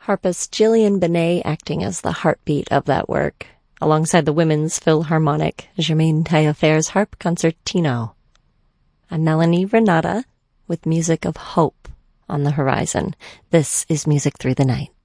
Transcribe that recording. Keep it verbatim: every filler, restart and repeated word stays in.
Harpist Gillian Benet acting as the heartbeat of that work, alongside the women's Philharmonic Germaine Taillefer's harp concertino. I'm Melanie Renata with music of hope on the horizon. This is Music Through the Night.